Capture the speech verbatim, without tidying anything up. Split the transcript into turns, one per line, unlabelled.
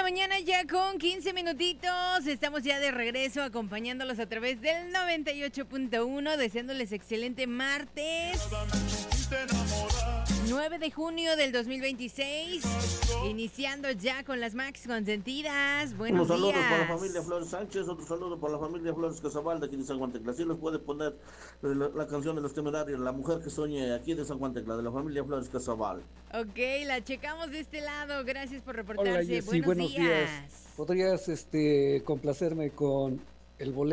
mañana ya con quince minutitos. Estamos ya de regreso acompañándolos a través del noventa y ocho punto uno, deseándoles excelente martes nueve de junio del dos mil veintiséis, iniciando ya con las Max consentidas. Buenos
Unos saludos
días.
para la familia Flores Sánchez, otro saludo para la familia Flores Casabal de aquí de San Juan Tecla. Así les puede poner la, la canción de los Temerarios, La Mujer que Soñé, aquí de San Juan Tecla, de la familia Flores Casabal.
Ok, la checamos de este lado. Gracias por
Hola,
reportarse.
Jessy,
buenos,
buenos
días.
días. ¿Podrías este, complacerme con el boleto